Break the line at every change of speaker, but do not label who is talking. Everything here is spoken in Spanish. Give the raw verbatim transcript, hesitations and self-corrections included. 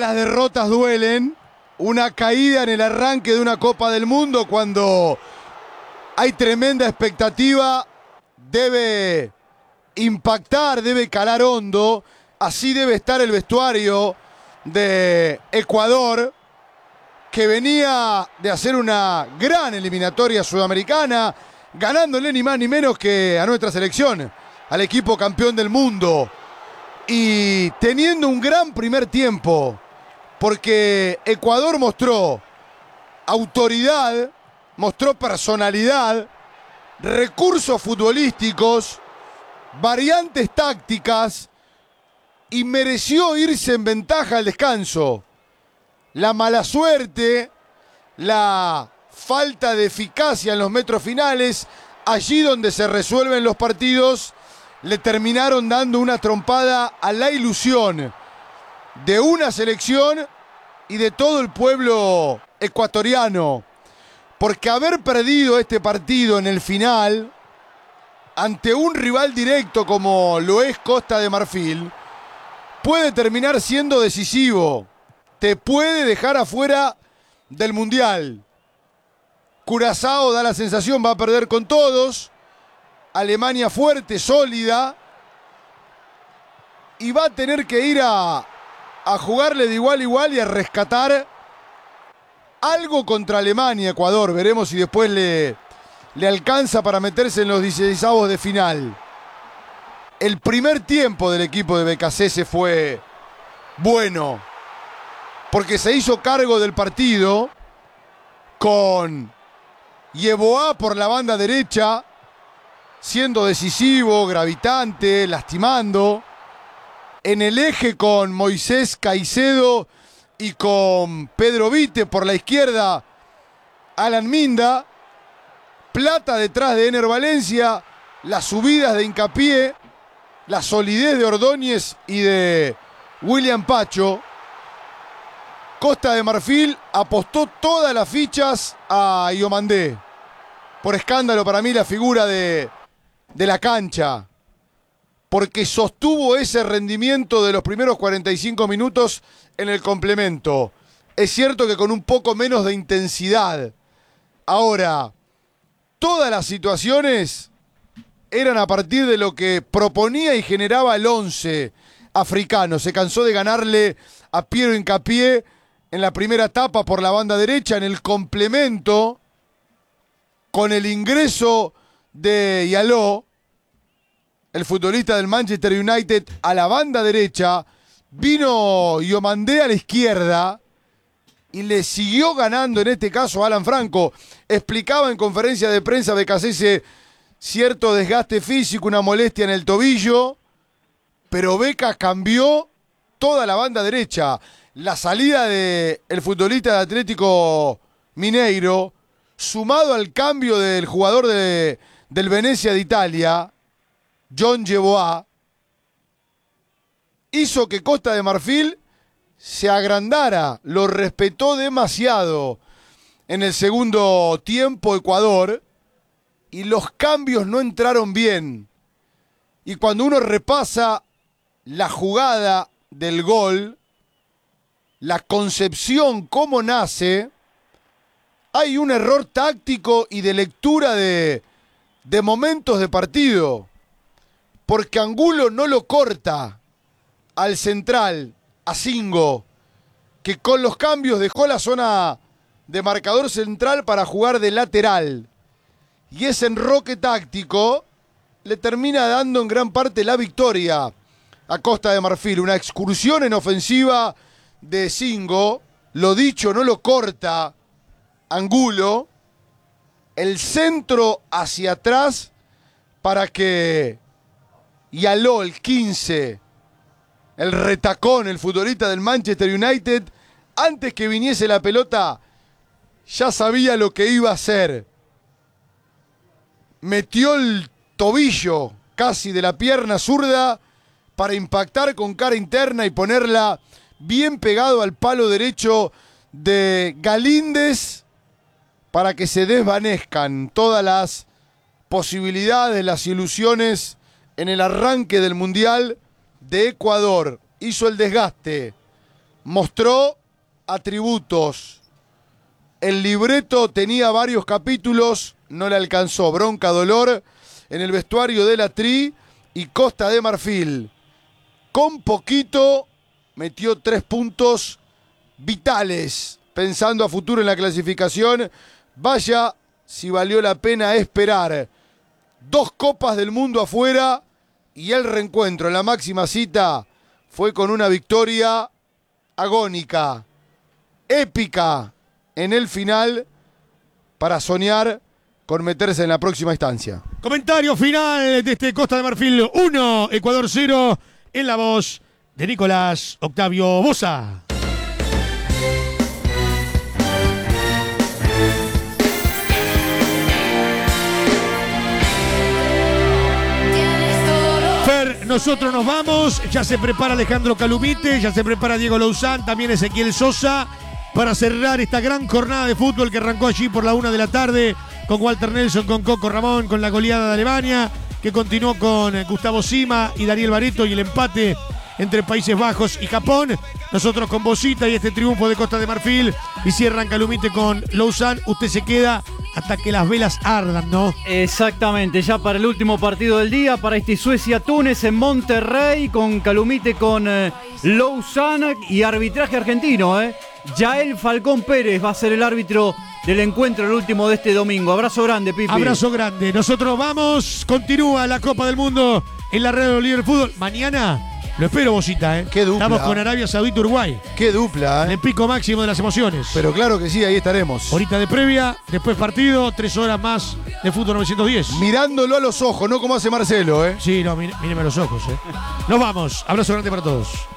las derrotas duelen. Una caída en el arranque de una Copa del Mundo cuando hay tremenda expectativa debe impactar, debe calar hondo. Así debe estar el vestuario de Ecuador, que venía de hacer una gran eliminatoria sudamericana, ganándole ni más ni menos que a nuestra selección, al equipo campeón del mundo, y teniendo un gran primer tiempo, porque Ecuador mostró autoridad, mostró personalidad, recursos futbolísticos, variantes tácticas, y mereció irse en ventaja al descanso. La mala suerte, la falta de eficacia en los metros finales, allí donde se resuelven los partidos, le terminaron dando una trompada a la ilusión de una selección y de todo el pueblo ecuatoriano. Porque haber perdido este partido en el final, ante un rival directo como lo es Costa de Marfil, puede terminar siendo decisivo. Te puede dejar afuera del Mundial. Curazao da la sensación, va a perder con todos. Alemania fuerte, sólida. Y va a tener que ir a, a jugarle de igual a igual y a rescatar algo contra Alemania, Ecuador. Veremos si después le, le alcanza para meterse en los dieciseisavos de final. El primer tiempo del equipo de Becasese fue bueno, porque se hizo cargo del partido con Yeboah por la banda derecha, siendo decisivo, gravitante, lastimando. En el eje con Moisés Caicedo y con Pedro Vite por la izquierda, Alan Minda. Plata detrás de Ener Valencia, las subidas de Hincapié, la solidez de Ordóñez y de William Pacho. Costa de Marfil apostó todas las fichas a Iomandé. Por escándalo para mí la figura de, de la cancha. Porque sostuvo ese rendimiento de los primeros cuarenta y cinco minutos en el complemento. Es cierto que con un poco menos de intensidad. Ahora, todas las situaciones eran a partir de lo que proponía y generaba el once africano. Se cansó de ganarle a Piero Hincapié en la primera etapa por la banda derecha. En el complemento, con el ingreso de Diallo, el futbolista del Manchester United, a la banda derecha, vino Iomandé a la izquierda y le siguió ganando, en este caso, a Alan Franco. Explicaba en conferencia de prensa Becasese cierto desgaste físico, una molestia en el tobillo, pero Beca cambió toda la banda derecha. La salida del futbolista de Atlético Mineiro, sumado al cambio del jugador de, del Venezia de Italia, John Yeboah, hizo que Costa de Marfil se agrandara. Lo respetó demasiado en el segundo tiempo Ecuador, y los cambios no entraron bien. Y cuando uno repasa la jugada del gol, la concepción, cómo nace, hay un error táctico y de lectura de, de momentos de partido. Porque Angulo no lo corta al central, a Singo, que con los cambios dejó la zona de marcador central para jugar de lateral. Y ese enroque táctico le termina dando en gran parte la victoria a Costa de Marfil. Una excursión en ofensiva de Singo, lo dicho, no lo corta Angulo. El centro hacia atrás para que Diallo, el quince, el retacón, el futbolista del Manchester United, antes que viniese la pelota, ya sabía lo que iba a hacer. Metió el tobillo casi de la pierna zurda para impactar con cara interna y ponerla bien pegado al palo derecho de Galíndez para que se desvanezcan todas las posibilidades, las ilusiones en el arranque del Mundial de Ecuador. Hizo el desgaste, mostró atributos. El libreto tenía varios capítulos, no le alcanzó. Bronca, dolor en el vestuario de la Tri y Costa de Marfil. Con poquito metió tres puntos vitales, pensando a futuro en la clasificación. Vaya si valió la pena esperar. Dos copas del mundo afuera y el reencuentro en la máxima cita fue con una victoria agónica, épica en el final para soñar con meterse en la próxima instancia.
Comentario final de este Costa de Marfil uno, Ecuador cero, en la voz de Nicolás Octavio Boza. Fer, nosotros nos vamos, ya se prepara Alejandro Calumite, ya se prepara Diego Louzán, también Ezequiel Sosa, para cerrar esta gran jornada de fútbol que arrancó allí por la una de la tarde, con Walter Nelson, con Coco Ramón, con la goleada de Alemania, que continuó con Gustavo Sima y Daniel Barreto y el empate entre Países Bajos y Japón. Nosotros con Bocita y este triunfo de Costa de Marfil, y cierran Calumite con Louzán. Usted se queda hasta que las velas ardan, ¿no?
Exactamente, ya para el último partido del día, para este Suecia-Túnez en Monterrey, con Calumite, con eh, Louzán y arbitraje argentino, ¿eh? Yael Falcón Pérez va a ser el árbitro del encuentro, el último de este domingo. Abrazo grande, Pipi.
Abrazo grande. Nosotros vamos, continúa la Copa del Mundo en la red de Líder Fútbol. Mañana lo espero, Bocita, ¿eh?
Qué dupla.
Estamos con Arabia Saudita, Uruguay.
Qué dupla,
En
¿eh?
el pico máximo de las emociones.
Pero claro que sí, ahí estaremos.
Horita de previa, después partido, tres horas más de fútbol novecientos diez.
Mirándolo a los ojos, no como hace Marcelo, ¿eh?
Sí, no, mire- míreme a los ojos, ¿eh? Nos vamos. Abrazo grande para todos.